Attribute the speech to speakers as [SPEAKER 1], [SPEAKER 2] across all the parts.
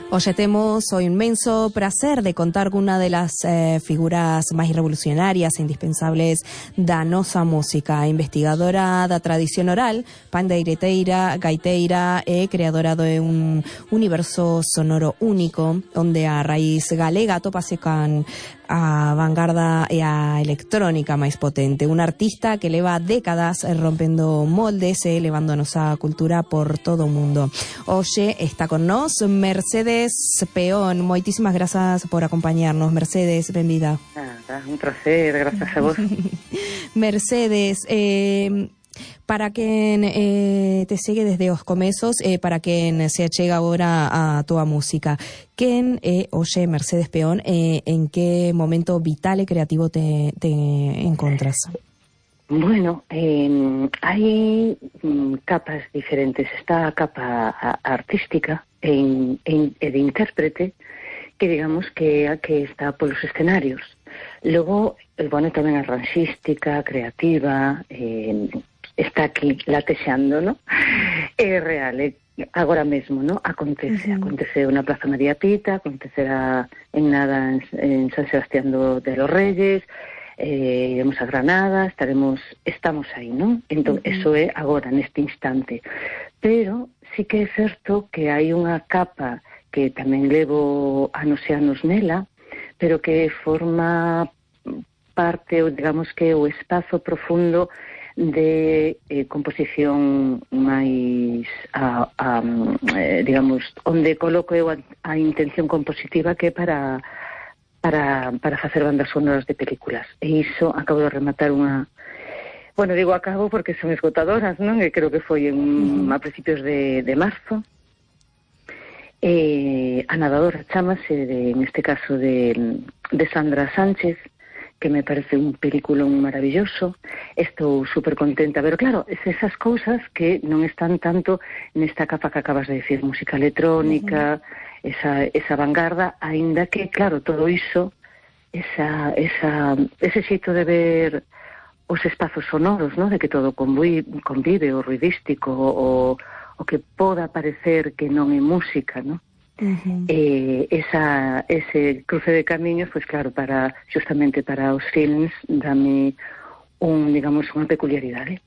[SPEAKER 1] Hoxe temos o inmenso prazer de contar cunha de las figuras máis revolucionarias e indispensables da nosa música, investigadora da tradición oral, pandeireteira, gaiteira e creadora de un universo sonoro único, onde a raíz galega topase can a vanguarda e a electrónica máis potente. Un artista que leva décadas rompendo moldes e levando a nosa cultura por todo o mundo. Hoxe está con nós Mercedes Peón. Moitísimas grazas por acompañarnos. Mercedes, benvida.
[SPEAKER 2] Un placer, grazas a vos.
[SPEAKER 1] Mercedes, para quen te segue desde os comezos, para quen se achega agora a túa música, quen é hoxe Mercedes Peón, en que momento vital e creativo te encontras?
[SPEAKER 2] Bueno, hai capas diferentes. Está a capa artística e de intérprete, que digamos que é a que está polos escenarios. Logo, bueno, tamén a ranxística, creativa, está aquí latexando, ¿no? É real, agora mesmo, ¿no? Aconteceu na Plaza María Pita, acontecerá en nada en San Sebastián de los Reyes, iremos a Granada, estamos aí, ¿no? Entón, eso é agora, neste instante. Pero sí que é certo que hai unha capa que tamén levo anos e anos nela, pero que forma parte, digamos que o espazo profundo de composición máis digamos, onde coloco eu a intención compositiva que é para facer bandas sonoras de películas. E iso acabo de rematar unha... Bueno, digo acabo porque son esgotadoras, non? E creo que foi a principios de marzo. A nadadora chamase, neste caso de Sandra Sánchez, que me parece un peliculón maravilloso. Estou super contenta, pero claro, esas cousas que non están tanto nesta capa que acabas de decir, música electrónica, esa vanguarda, aínda que, claro, todo iso, ese xeito de ver os espazos sonoros, ¿no? De que todo convive, o ruidístico, o que poda parecer que non é música, ¿no? Ese cruce de camiños, pues claro, justamente para os films dame digamos, unha peculiaridade.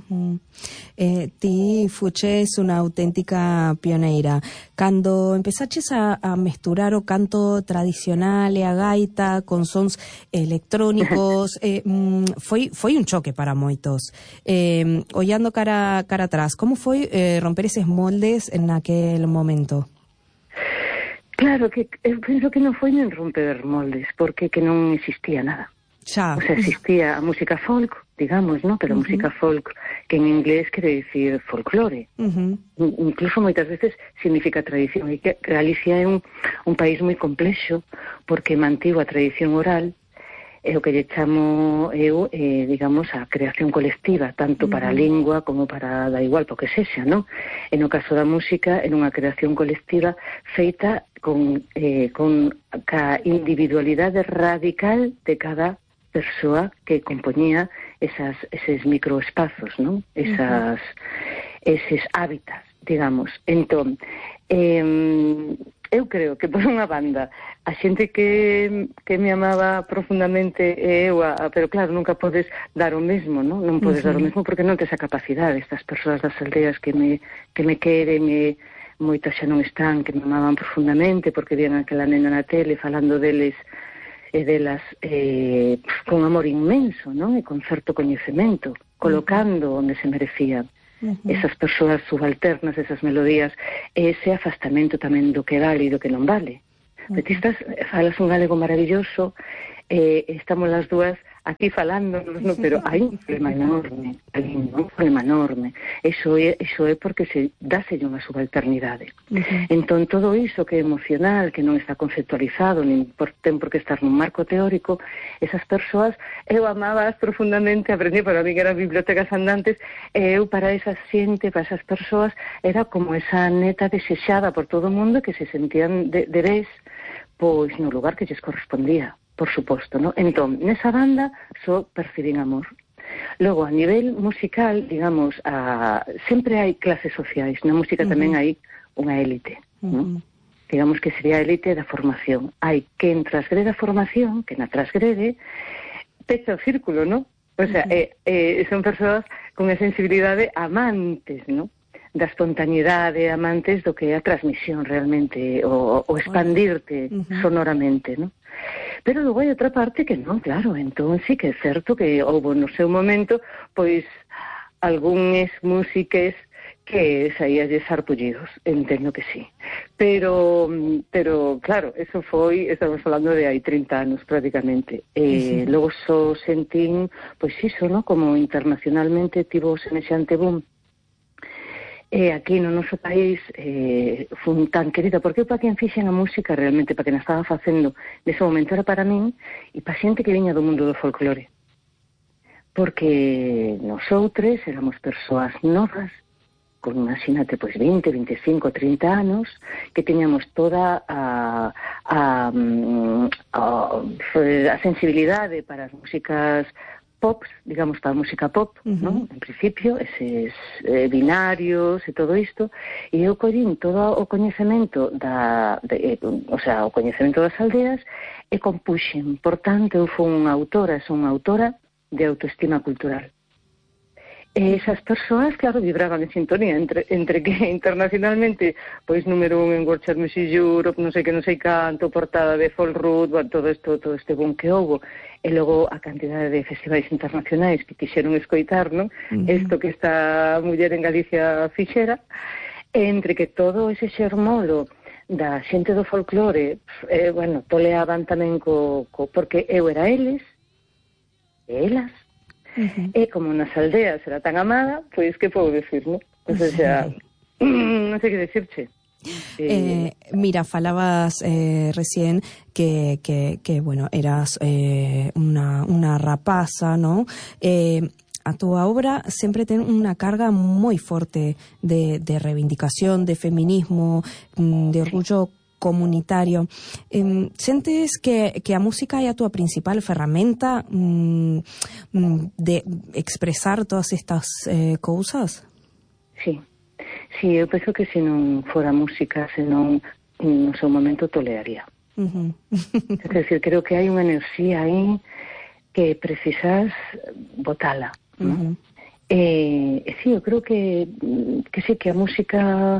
[SPEAKER 1] Ti fuches unha auténtica pioneira. Cando empezaches a mesturar o canto tradicional e a gaita con sons electrónicos, foi un choque para moitos. Ollando cara atrás, como foi romper eses moldes naquel momento?
[SPEAKER 2] Claro, que eu penso que non foi nen romper moldes, porque que non existía nada.
[SPEAKER 1] Xa.
[SPEAKER 2] O sea, existía a música folk, digamos, ¿no? Pero a música folk, que en inglés quere dicir folclore. Incluso moitas veces significa tradición. E que Galicia é un país moi complexo, porque mantivo a tradición oral, é o que lle chamo eu, digamos, a creación colectiva, tanto para a lingua como para, da igual, porque sexa, non? E no caso da música, é unha creación colectiva feita con ca individualidade radical de cada persoa que compoñía eses microespazos, non? Eses hábitats, digamos. Entón, eu creo que por unha banda a xente que me amaba profundamente pero claro, nunca podes dar o mesmo, non? Non podes dar o mesmo porque non tes a capacidade. Estas persoas das aldeas que me queren, moitas xa non están, que me amaban profundamente porque vían aquela nena na tele falando deles e delas con amor inmenso, non? E con certo coñecemento, colocando onde se merecían. Esas persoas subalternas, esas melodías, ese afastamento tamén do que vale e do que non vale. Betistas, falas un galego maravilloso, estamos as dúas aquí falándonos, ¿no? Pero hai un problema enorme, Eso é porque dáselle unha subalternidade. Entón, todo iso que é emocional, que non está conceptualizado, nin ten por que estar nun marco teórico, esas persoas, eu amabas profundamente, aprendí, para mí que eran bibliotecas andantes, e eu para esa xente, para esas persoas, era como esa neta desexada por todo o mundo que se sentían de vez, pois no lugar que lles correspondía. Por suposto, ¿no? Entón, nesa banda só percibín amor. Logo, a nivel musical, digamos, sempre hai clases sociais. Na música tamén hai unha élite, ¿no? digamos que sería a élite da formación. Hai quen transgrede a formación, que na transgrede, pecha o círculo, non? O sea, son persoas con a sensibilidade amantes, non? Da espontaneidade, amantes do que é a transmisión realmente, o expandirte sonoramente, non? Pero logo hai outra parte que non, claro, entón sí que é certo que houve no seu momento, pois, algúns músiques que saíalles sarpullidos, entendo que sí. Pero claro, eso foi, estamos falando de hai 30 anos prácticamente. Logo só sentín, pois iso, no? Como internacionalmente tivo semexante boom. Aquí no noso país fun tan querida, porque para quen fixen a música realmente, para quen a estaba facendo nese momento era para min e para xente que viña do mundo do folclore. Porque nosotros éramos persoas novas, con, imagínate, pois 20, 25, 30 anos, que teñamos toda a sensibilidade para as músicas pop, digamos, para a música pop, ¿no? En principio, eses binarios e todo isto, e eu collín todo o coñecemento o sea, o coñecemento das aldeas e compuxen. Por tanto, eu son unha autora de autoestima cultural. E esas persoas, claro, vibraban en sintonía entre que internacionalmente, pois número 1 en World Chart Music Europe, non sei canto, portada de Folk Root, bueno, todo este boom que houve, e logo a cantidade de festivais internacionais que quixeron escoitar, non? Isto que esta muller en Galicia fixera, entre que todo ese xermolo da xente do folclore, bueno, toleaban tamén porque eu era eles, e elas, e como nas aldeas era tan amada, pois que podo decir, non? O sea, non sei que decirche.
[SPEAKER 1] Mira, falabas recién que bueno, eras unha rapaza, ¿no? A túa obra sempre ten unha carga moi forte de reivindicación, de feminismo, de orgullo comunitario. Sentes que a música é a túa principal ferramenta de expresar todas estas cousas?
[SPEAKER 2] Sí, eu penso que se non fora música, senón no seu momento tolearía. É dicir, creo que hai unha enerxía aí que precisas botala, ¿no? Sí, eu creo que sí, que a música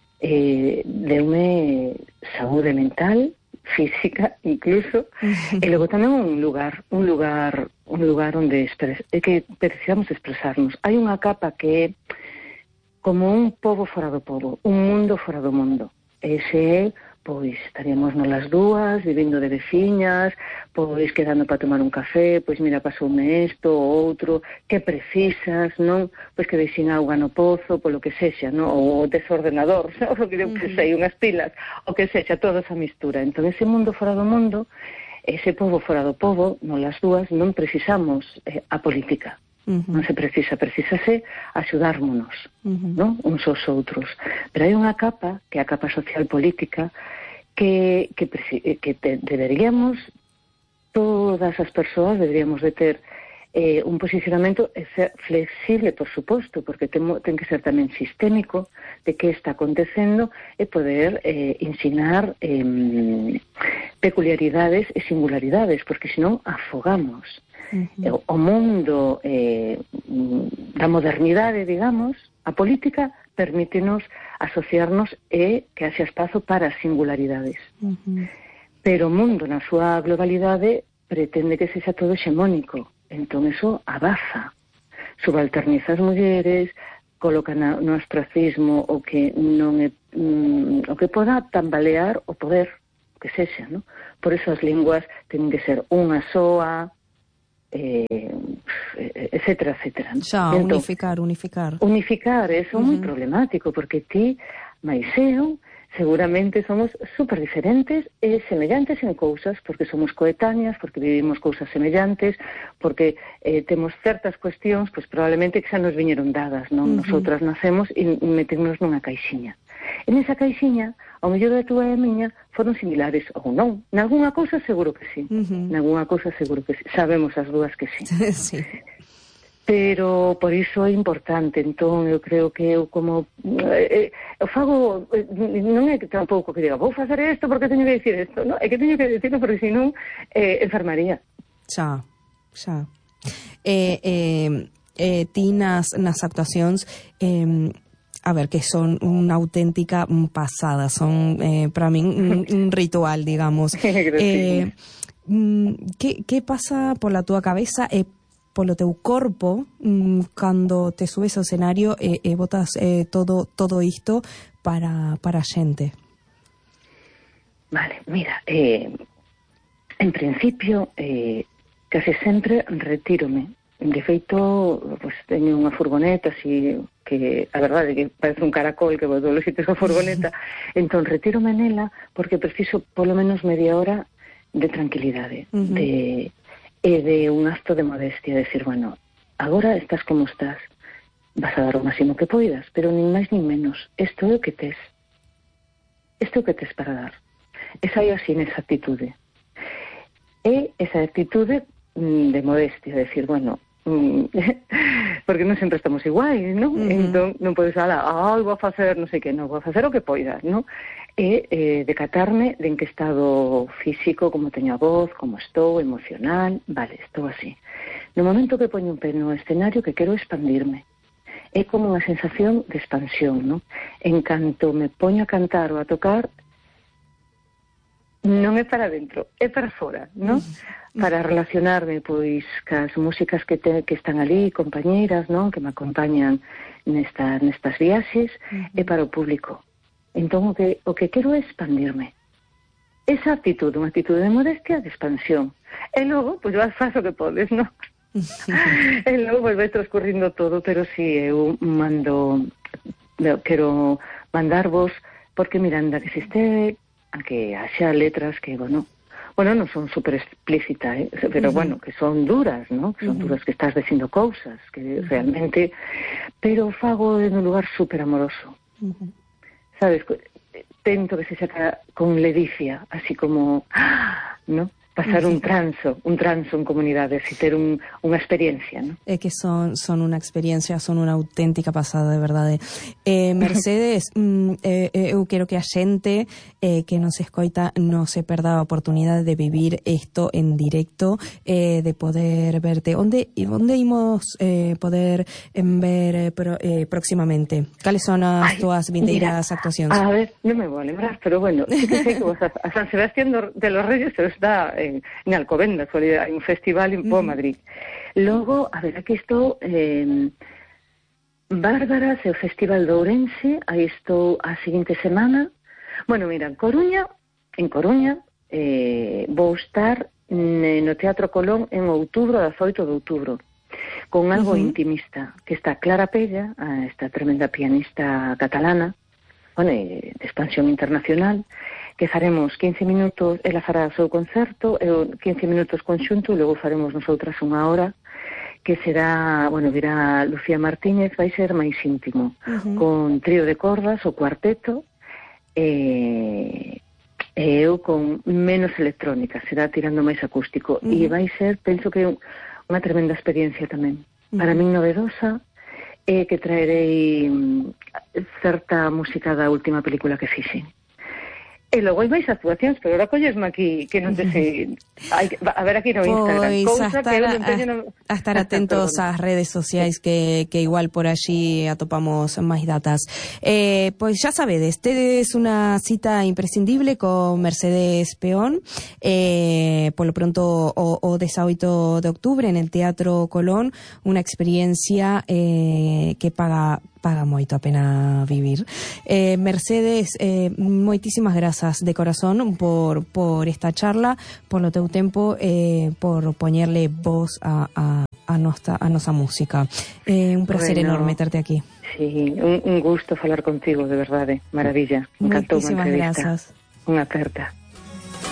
[SPEAKER 2] deume saúde mental, física incluso, e logo tamén un lugar onde que precisamos expresarnos. Hai unha capa que é como un pobo fora do pobo, un mundo fora do mundo. Ese é, pois, estaríamos nolas dúas, vivindo de veciñas, pois, quedando para tomar un café, pois, mira, pasoume isto ou outro, que precisas, non? Pois que deixen auga no pozo, polo que sexa, non? Ou o desordenador, non? O que sei, unhas pilas, o que sexa, toda esa mistura. Entón, ese mundo fora do mundo, ese pobo fora do pobo, nolas dúas, non precisamos a política. Non se precisase axudármonos, non? Uns aos outros. Pero hai unha capa, que é a capa social política, que deberíamos, todas as persoas deberíamos de ter un posicionamento flexible, por suposto, porque ten que ser tamén sistémico de que está acontecendo e poder ensinar peculiaridades e singularidades, porque senón afogamos. O mundo da modernidade, digamos, a política permítenos asociarnos e que haxa espazo para singularidades. Pero o mundo na súa globalidade pretende que sexa todo hexemónico. Entón, eso abaza. Subalterniza as mulleres, coloca no ostracismo o que non é, o que poda tambalear o poder, o que sexa, non? Por eso as linguas teñen que ser unha soa, etcétera, etcétera.
[SPEAKER 1] Xa, entón, unificar, eso é moi problemático, porque ti, máis eu, seguramente somos super diferentes e semellantes en cousas, porque somos coetáneas, porque vivimos cousas semellantes, porque temos certas cuestións, pois probablemente que xa nos viñeron dadas, non? Nosotras nacemos e metemos nunha caixiña. En esa caixiña, ao mellor da túa e a miña foron similares ou non. Nalgúna cousa seguro que sí. Nalgúna cousa seguro que sí. Sabemos as dúas que sí. Sí.
[SPEAKER 2] pero por iso é importante. Entón eu creo que eu como eu fago, non é que tampouco que diga vou facer isto porque teño que dicir isto, non? É que teño que dicirlo porque senón enfermaría.
[SPEAKER 1] Xa. Ti nas actuacións a ver, que son unha auténtica pasada, son para min un ritual, digamos. Que pasa pola túa cabeza e polo teu corpo cando te subes ao escenario e botas todo isto para a xente?
[SPEAKER 2] Vale, mira, en principio case sempre retírome. De feito, pues, teño unha furgoneta así que a verdade é que parece un caracol que vou todos os sitios a furgoneta. Entón retírome nela porque preciso polo menos media hora de tranquilidade, de un acto de modestia, decir, bueno, agora estás como estás, vas a dar o máximo que poidas, pero nin máis nin menos, isto é o que tes para dar. Esa é así nesa actitude, e esa actitude de modestia, decir, bueno, porque non sempre estamos iguais, non? Entón non podes falar, vou a facer non sei que, non, vou a facer o que poidas, non? E decatarme de en que estado físico, como teño a voz, como estou, emocional, vale, estou así. No momento que poño un pé no escenario que quero expandirme, é como unha sensación de expansión, non? En canto me poño a cantar ou a tocar, non é para dentro, é para fora, non? Para relacionarme, pois, cas músicas que están ali, compañeiras, non? Que me acompañan nestas viaxes, e para o público. Entón, o que quero é expandirme. Esa actitude, unha actitude de modestia, de expansión. E logo, pois, vas faz o que podes, non? E logo, pois, vai transcurrindo todo, pero si eu quero mandarvos, porque, Miranda, que existe, a que haxa letras que, bueno, non son super explícitas, pero bueno, que son duras, ¿no? Que son duras, que estás dicindo cousas, que realmente, pero fago en un lugar super amoroso. Sabes, tento que se saca con ledicia, así como, ¿no? Pasar un transo en comunidades e ter unha experiencia, ¿no?
[SPEAKER 1] É que son unha experiencia, son unha auténtica pasada, de verdade. Mercedes, eu quero que a xente que nos escoita non se perda a oportunidade de vivir isto en directo, de poder verte. Onde imos poder ver próximamente? Cales son as túas vindeiras actuacións?
[SPEAKER 2] A ver, non me vou a lembrar, pero bueno, sí que sei que vos a San Sebastián de los Reyes, pero está en Alcobendas, hai un festival en Madrid. Logo, a ver, aquí estou Bárbaras e o Festival de Ourense, aí estou a seguinte semana. Bueno, mira, en Coruña vou estar no Teatro Colón en outubro, 18 de outubro, con algo intimista, que está Clara Pella, esta tremenda pianista catalana, bueno, de expansión internacional, que faremos 15 minutos, ela fará o seu concerto, 15 minutos conxunto, e logo faremos nosotras unha hora, que será, bueno, virá Lucía Martínez, vai ser máis íntimo, con trío de cordas, o cuarteto, e eu con menos electrónica, será tirando máis acústico, e vai ser, penso que unha tremenda experiencia tamén, para min novedosa, e que traerei certa música da última película que fixen. E logo hai máis actuacións, pero ahora collesme aquí, que non te sei... A ver aquí no Instagram.
[SPEAKER 1] A estar atentos ás redes sociais que igual por allí atopamos máis datas. Pois xa sabedes, tedes unha cita imprescindible con Mercedes Peón, polo pronto o 18 de octubre en el Teatro Colón, unha experiencia que paga moito a pena vivir. Mercedes, moitísimas grazas de corazón por esta charla, por lo teu tempo, por poñerle voz a nosa música. Un placer enorme terte aquí.
[SPEAKER 2] Sí, un gusto falar contigo, de verdade, maravilla. Encantou
[SPEAKER 1] moitísimas grazas.
[SPEAKER 2] Unha aperta.